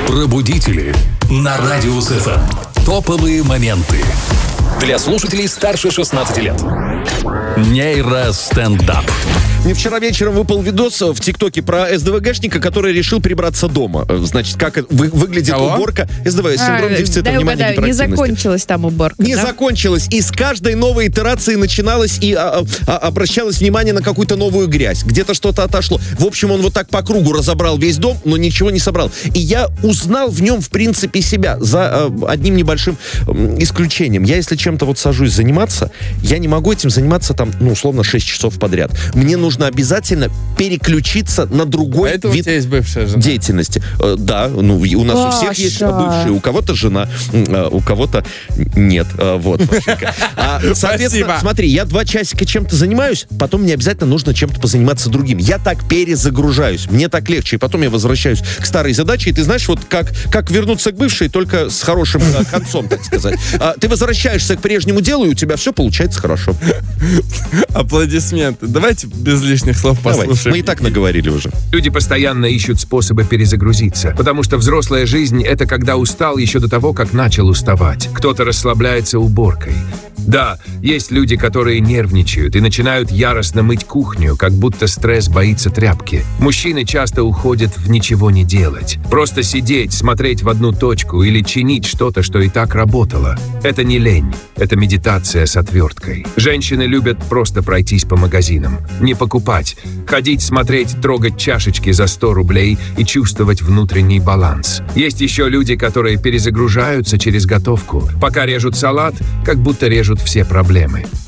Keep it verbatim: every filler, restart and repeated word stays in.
Пробудители на Радио эф эм. Топовые моменты для слушателей старше шестнадцати лет. Нейростендап. Мне вчера вечером выпал видос в ТикТоке про СДВГшника, который решил прибраться дома. Значит, как вы, выглядит Кого? уборка. СДВ, синдром А, дефицита дай внимания и угадаю, не гиперактивности. закончилась там уборка, Не да? закончилась. И с каждой новой итерацией начиналось и а, а, обращалось внимание на какую-то новую грязь. Где-то что-то отошло. В общем, он вот так по кругу разобрал весь дом, но ничего не собрал. И я узнал в нем, в принципе, себя за а, одним небольшим м, исключением. Я, если чем-то вот сажусь заниматься, я не могу этим заниматься там, ну, условно, шесть часов подряд. Мне нужно обязательно переключиться на другой Поэтому вид у тебя есть бывшая жена. деятельности. Э, Да, ну, и у нас у всех есть Паша. бывшие. У кого-то жена, э, у кого-то нет. Э, Вот, Пашенька. А, соответственно, Спасибо. смотри, я два часика чем-то занимаюсь, потом мне обязательно нужно чем-то позаниматься другим. Я так перезагружаюсь, мне так легче, и потом я возвращаюсь к старой задаче, и ты знаешь, вот как, как вернуться к бывшей, только с хорошим э, концом, так сказать. А, Ты возвращаешься к прежнему делу, и у тебя все получается хорошо. Аплодисменты. Давайте без лишних слов Давай, послушаем. мы и так наговорили уже. Люди постоянно ищут способы перезагрузиться, потому что взрослая жизнь — это когда устал еще до того, как начал уставать. Кто-то расслабляется уборкой. Да, есть люди, которые нервничают и начинают яростно мыть кухню, как будто стресс боится тряпки. Мужчины часто уходят в ничего не делать. Просто сидеть, смотреть в одну точку или чинить что-то, что и так работало. Это не лень, это медитация с отверткой. Женщины любят просто пройтись по магазинам, не покупать, ходить, смотреть, трогать чашечки за сто рублей и чувствовать внутренний баланс. Есть еще люди, которые перезагружаются через готовку. Пока режут салат, как будто режут все проблемы.